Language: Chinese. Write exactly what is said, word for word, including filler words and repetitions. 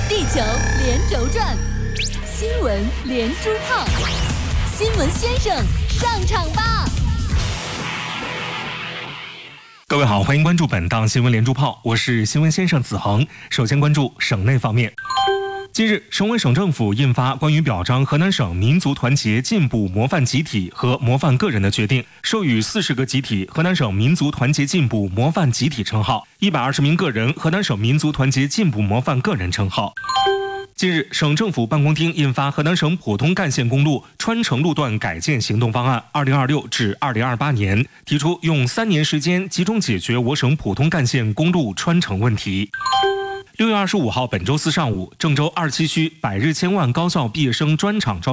地球连轴转，新闻连珠炮，新闻先生上场吧！ 各位好，欢迎关注本档新闻连珠炮，我是新闻先生子恒。首先关注省内方面。近日，省委省政府印发关于表彰河南省民族团结进步模范集体和模范个人的决定，授予四十个集体河南省民族团结进步模范集体称号，一百二十名个人河南省民族团结进步模范个人称号。近日，省政府办公厅印发河南省普通干线公路川城路段改建行动方案二零二六至二零二八年，提出用三年时间集中解决我省普通干线公路穿城问题。六月二十五号，本周四上午，郑州二七区百日千万高校毕业生专场招